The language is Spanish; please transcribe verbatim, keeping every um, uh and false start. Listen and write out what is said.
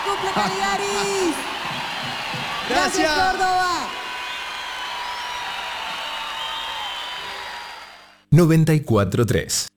cumple Caligaris. Gracias. Gracias, Córdoba. noventa y cuatro tres